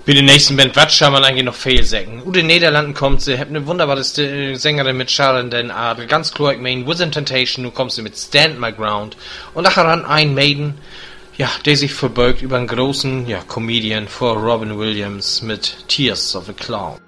Wie die nächsten Band Watsch haben wir eigentlich noch viel sagen. Aus den Niederlanden kommt sie, habt eine wunderbare Sängerin mit Charlene Adel, ganz klar, ich mein, Within Temptation, nun kommt sie mit Stand My Ground. Und nachher an ein Maiden, ja, der sich verbeugt über einen großen, ja, Comedian vor Robin Williams mit Tears of a Clown.